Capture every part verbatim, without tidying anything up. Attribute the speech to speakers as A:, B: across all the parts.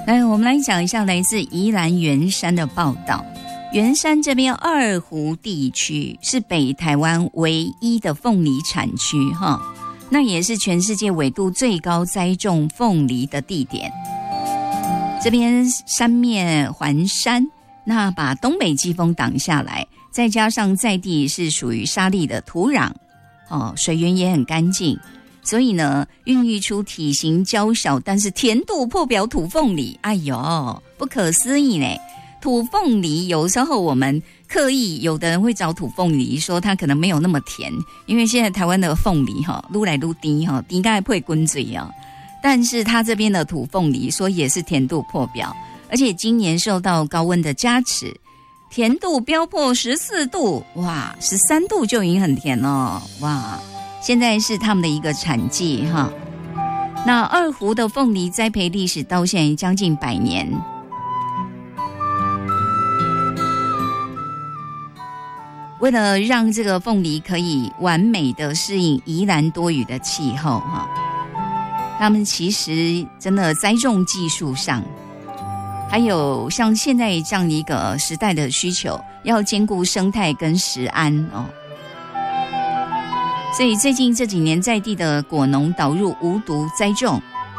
A: 来，我们来讲一下来自宜兰员山的报道。员山这边二湖地区是北台湾唯一的凤梨产区哈，那也是全世界纬度最高栽种凤梨的地点。这边山面环山，那把东北季风挡下来，再加上在地是属于沙砾的土壤哦，水源也很干净，所以呢孕育出体型娇小但是甜度破表土凤梨。哎呦，不可思议呢！土凤梨有时候我们刻意有的人会找土凤梨说它可能没有那么甜，因为现在台湾的凤梨哈愈来愈低哈，低该配滚嘴啊。但是它这边的土凤梨说也是甜度破表，而且今年受到高温的加持，甜度飙破十四度，哇，十三度就已经很甜了，哇！现在是他们的一个产季哈。那二湖的凤梨栽培历史到现在将近百年。为了让这个凤梨可以完美的适应宜兰多雨的气候哈，他们其实真的栽种技术上，还有像现在这样的一个时代的需求，要兼顾生态跟食安哦。所以最近这几年在地的果农导入无毒栽种，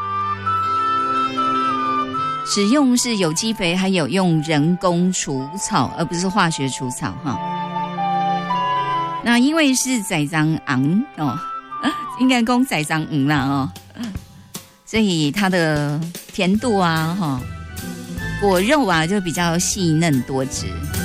A: 使用是有机肥，还有用人工除草，而不是化学除草哈。那因为是栽赃昂哦，应该讲栽赃嗯啦哦，所以它的甜度啊哈，果肉啊就比较细嫩多汁。